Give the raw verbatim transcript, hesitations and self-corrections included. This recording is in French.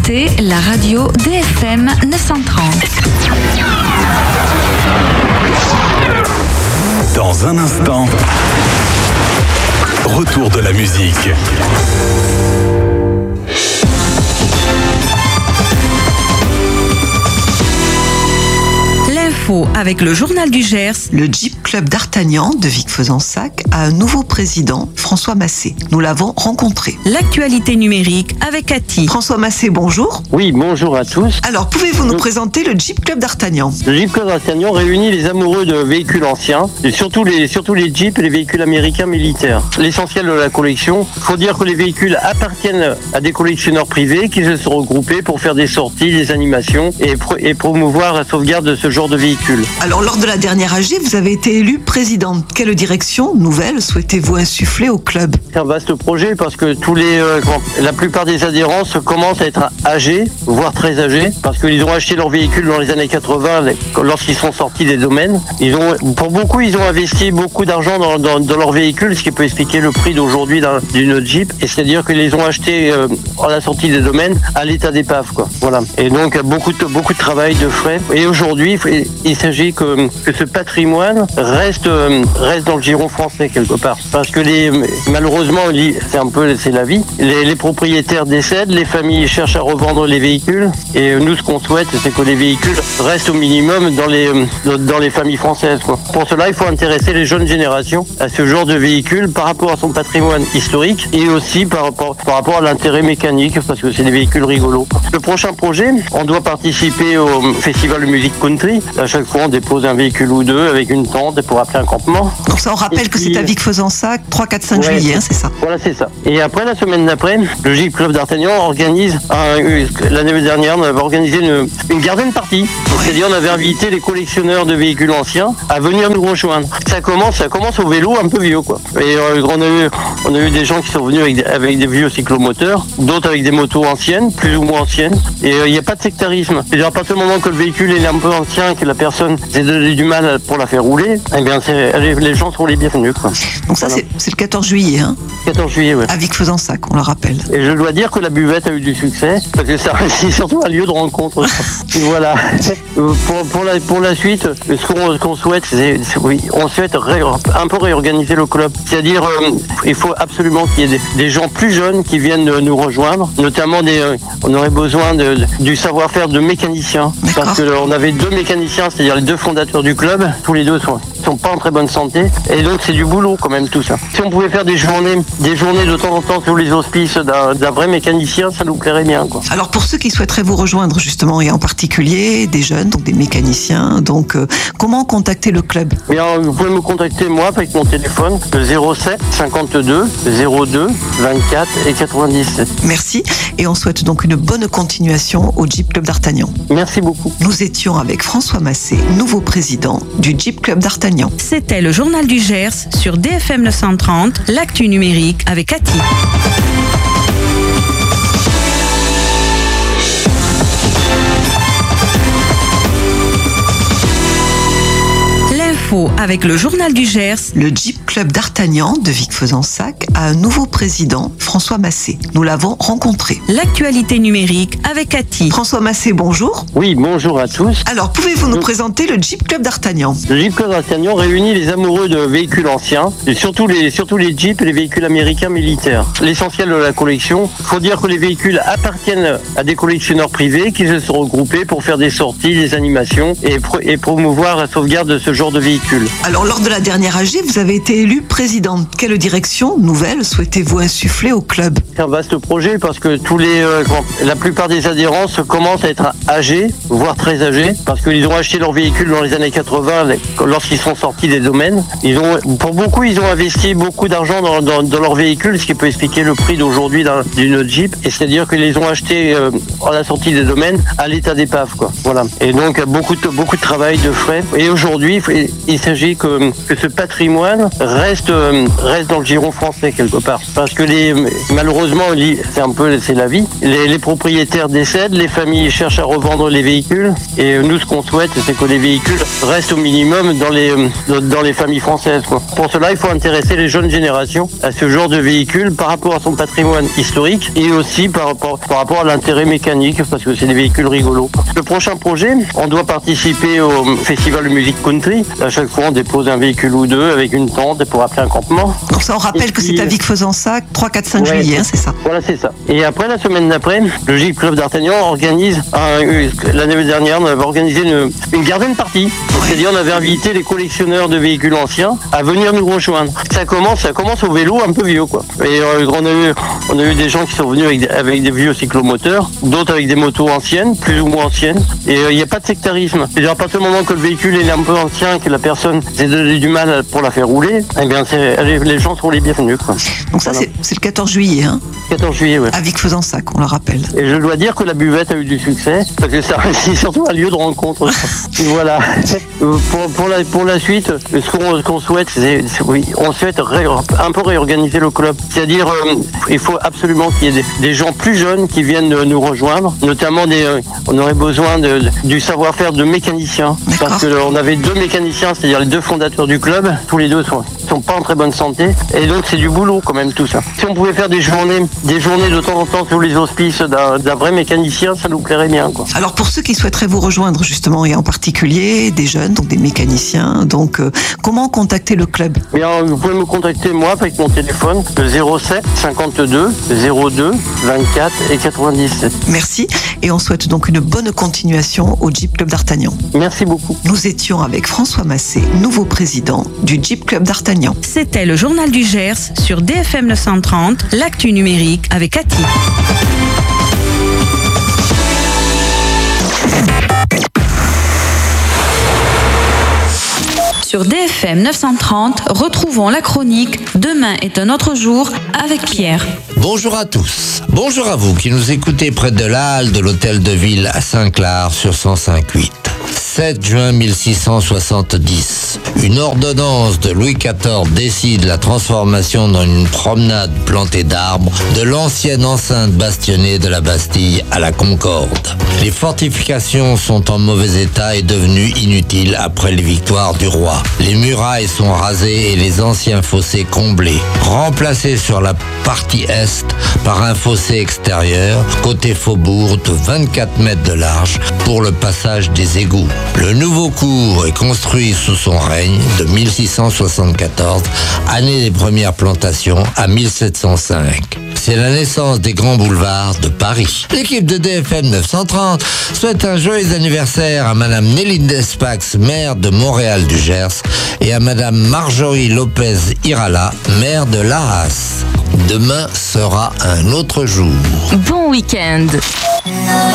écoutez la radio D F M neuf cent trente. Dans un instant, retour de la musique. Avec le journal du Gers. Le Jeep Club d'Artagnan de Vic Fezensac a un nouveau président, François Massé. Nous l'avons rencontré. L'actualité numérique avec Cathy. François Massé, bonjour. Oui, bonjour à tous. Alors, pouvez-vous nous présenter le Jeep Club d'Artagnan? Le Jeep Club d'Artagnan réunit les amoureux de véhicules anciens, et surtout les, surtout les Jeeps et les véhicules américains militaires. L'essentiel de la collection, il faut dire que les véhicules appartiennent à des collectionneurs privés qui se sont regroupés pour faire des sorties, des animations et, pro- et promouvoir la sauvegarde de ce genre de véhicules. Alors, lors de la dernière A G, vous avez été élu président. Quelle direction nouvelle souhaitez-vous insuffler au club? C'est un vaste projet parce que tous les, euh, la plupart des adhérents commencent à être âgés, voire très âgés, parce qu'ils ont acheté leur véhicule dans les années quatre-vingts lorsqu'ils sont sortis des domaines. Ils ont, pour beaucoup, ils ont investi beaucoup d'argent dans, dans, dans leur véhicule, ce qui peut expliquer le prix d'aujourd'hui d'un, d'une Jeep. Et c'est-à-dire qu'ils les ont achetés euh, à la sortie des domaines à l'état d'épave, quoi. Voilà. Et donc beaucoup de, beaucoup de travail, de frais. Et aujourd'hui, il s'agit que, que ce patrimoine reste, reste dans le giron français quelque part. Parce que les, malheureusement, c'est un peu, c'est la vie. Les, les propriétaires décèdent, les familles cherchent à revendre les véhicules. Et nous, ce qu'on souhaite, c'est que les véhicules restent au minimum dans les, dans les familles françaises, quoi. Pour cela, il faut intéresser les jeunes générations à ce genre de véhicules par rapport à son patrimoine historique et aussi par rapport, par rapport à l'intérêt mécanique, parce que c'est des véhicules rigolos. Le prochain projet, on doit participer au festival de musique country. À chaque fois, on dépose un véhicule ou deux avec une tente pour appeler un campement. Donc ça, on rappelle et que puis, c'est à Vic Fezensac, trois, quatre, cinq ouais, juillet, hein, c'est ça. Voilà, c'est ça. Et après, la semaine d'après, le Jeep Club d'Artagnan organise, un, l'année dernière, on avait organisé une, une garden party. Ouais. C'est-à-dire, on avait invité les collectionneurs de véhicules anciens à venir nous rejoindre. Ça commence, ça commence au vélo un peu vieux, quoi. Et euh, on, a eu, on a eu des gens qui sont venus avec des, avec des vieux cyclomoteurs, d'autres avec des motos anciennes, plus ou moins anciennes. Et il euh, n'y a pas de sectarisme. C'est-à-dire, à partir du moment que le véhicule est un peu ancien, que la personne s'est donné du mal pour la faire rouler, eh bien, c'est, les, les gens sont les bienvenus, quoi. Donc ça, voilà. c'est, c'est le quatorze juillet, hein quatorze juillet, oui. À Vic Fezensac, on le rappelle. Et je dois dire que la buvette a eu du succès, parce que ça, c'est surtout un lieu de rencontre. Voilà. Pour, pour, la, pour la suite, ce qu'on, ce qu'on souhaite, c'est, c'est, oui, on souhaite ré, un peu réorganiser le club. C'est-à-dire, euh, il faut absolument qu'il y ait des, des gens plus jeunes qui viennent nous rejoindre, notamment des, euh, on aurait besoin de, de, du savoir-faire de mécaniciens. D'accord. Parce qu'on avait deux mécaniciens, c'est-à-dire les deux fondateurs du club, tous les deux sont, sont pas en très bonne santé, et donc c'est du boulot quand même tout ça. Si on pouvait faire des journées, des journées de temps en temps sous les auspices d'un, d'un vrai mécanicien, ça nous plairait bien, quoi. Alors pour ceux qui souhaiteraient vous rejoindre justement, et en particulier des jeunes, donc des mécaniciens, donc euh, comment contacter le club? Bien, vous pouvez me contacter moi avec mon téléphone, le zéro sept cinquante-deux zéro deux vingt-quatre et quatre-vingt-dix-sept. Merci, et on souhaite donc une bonne continuation au Jeep Club d'Artagnan. Merci beaucoup. Nous étions avec François Massé, nouveau président du Jeep Club d'Artagnan. C'était le journal du Gers sur D F M neuf cent trente, l'actu numérique avec Cathy. Avec le journal du Gers. Le Jeep Club d'Artagnan de Vic Fezensac a un nouveau président, François Massé. Nous l'avons rencontré. L'actualité numérique avec Cathy. François Massé, bonjour. Oui, bonjour à tous. Alors, pouvez-vous nous Donc, présenter le Jeep Club d'Artagnan? Le Jeep Club d'Artagnan réunit les amoureux de véhicules anciens, et surtout les, surtout les Jeeps et les véhicules américains militaires. L'essentiel de la collection, il faut dire que les véhicules appartiennent à des collectionneurs privés qui se sont regroupés pour faire des sorties, des animations et, pro- et promouvoir la sauvegarde de ce genre de véhicules. Alors, lors de la dernière A G, vous avez été élu président. Quelle direction nouvelle souhaitez-vous insuffler au club? C'est un vaste projet parce que tous les, euh, la plupart des adhérents commencent à être âgés, voire très âgés, parce qu'ils ont acheté leur véhicule dans les années quatre-vingts lorsqu'ils sont sortis des domaines. Ils ont, pour beaucoup, ils ont investi beaucoup d'argent dans, dans, dans leur véhicule, ce qui peut expliquer le prix d'aujourd'hui d'un, d'une Jeep. Et c'est-à-dire qu'ils les ont achetés euh, à la sortie des domaines à l'état d'épave, quoi. Voilà. Et donc beaucoup de, beaucoup de travail, de frais. Et aujourd'hui, il il s'agit que, que ce patrimoine reste, euh, reste dans le giron français quelque part. Parce que les, malheureusement, c'est un peu c'est la vie. Les, les propriétaires décèdent, les familles cherchent à revendre les véhicules. Et nous, ce qu'on souhaite, c'est que les véhicules restent au minimum dans les, dans les familles françaises, quoi. Pour cela, il faut intéresser les jeunes générations à ce genre de véhicules par rapport à son patrimoine historique et aussi par rapport, par rapport à l'intérêt mécanique, parce que c'est des véhicules rigolos. Le prochain projet, on doit participer au festival de musique country. À chaque fois, on dépose un véhicule ou deux avec une tente pour appeler un campement. Donc ça, on rappelle et que puis, c'est à Vic-Fezensac, trois, quatre, cinq ouais, juillet, hein, c'est ça. Voilà, c'est ça. Et après, la semaine d'après, le Jeep Club d'Artagnan organise, un, l'année dernière, on avait organisé une, une garden party. Ouais. C'est-à-dire, on avait invité les collectionneurs de véhicules anciens à venir nous rejoindre. Ça commence, ça commence au vélo un peu vieux, quoi. Et euh, on a eu, on a eu des gens qui sont venus avec des, avec des vieux cyclomoteurs, d'autres avec des motos anciennes, plus ou moins anciennes. Et il euh, n'y a pas de sectarisme. C'est-à-dire, à partir du moment que le véhicule est un peu ancien, que la personne s'est donné du mal pour la faire rouler, eh bien, c'est, les, les gens sont les bienvenus, quoi. Donc ça, voilà. c'est, c'est le quatorze juillet, hein. quatorze juillet, oui. À Vic-Fezensac, on le rappelle. Et je dois dire que la buvette a eu du succès, parce que ça, c'est surtout un lieu de rencontre. Voilà. Pour, pour, la, pour la suite, ce qu'on, ce qu'on souhaite, c'est, c'est oui, on souhaite ré, un peu réorganiser le club. C'est-à-dire, euh, il faut absolument qu'il y ait des, des gens plus jeunes qui viennent nous rejoindre, notamment des, euh, on aurait besoin de, du savoir-faire de mécaniciens. D'accord. Parce qu'on avait deux mécaniciens, c'est-à-dire les deux fondateurs du club, tous les deux sont, sont pas en très bonne santé, et donc c'est du boulot quand même tout ça. Si on pouvait faire des journées, des journées de temps en temps sous les auspices d'un, d'un vrai mécanicien, ça nous plairait bien, quoi. Alors pour ceux qui souhaiteraient vous rejoindre justement, et en particulier des jeunes, donc des mécaniciens, donc euh, comment contacter le club? Bien, vous pouvez me contacter moi avec mon téléphone, le zéro sept cinquante-deux zéro deux vingt-quatre et quatre-vingt-dix-sept. Merci, et on souhaite donc une bonne continuation au Jeep Club d'Artagnan. Merci beaucoup. Nous étions avec François Massé, nouveau président du Jeep Club d'Artagnan. C'était le journal du Gers sur D F M neuf cent trente, l'actu numérique avec Cathy. Sur D F M neuf cent trente, retrouvons la chronique « Demain est un autre jour » avec Pierre. Bonjour à tous. Bonjour à vous qui nous écoutez près de la halle de l'hôtel de ville à Saint-Clar sur cent cinq virgule huit. sept juin mille six cent soixante-dix, une ordonnance de Louis quatorze décide la transformation dans une promenade plantée d'arbres de l'ancienne enceinte bastionnée de la Bastille à la Concorde. Les fortifications sont en mauvais état et devenues inutiles après les victoires du roi. Les murailles sont rasées et les anciens fossés comblés, remplacés sur la partie est par un fossé extérieur, côté faubourg de vingt-quatre mètres de large pour le passage des égouts. Le nouveau cours est construit sous son règne de mille six cent soixante-quatorze, année des premières plantations, à mille sept cent cinq. C'est la naissance des grands boulevards de Paris. L'équipe de D F M neuf cent trente souhaite un joyeux anniversaire à Madame Néline Despax, maire de Montréal du Gers, et à Madame Marjorie Lopez Irala, maire de Laas. Demain sera un autre jour. Bon week-end.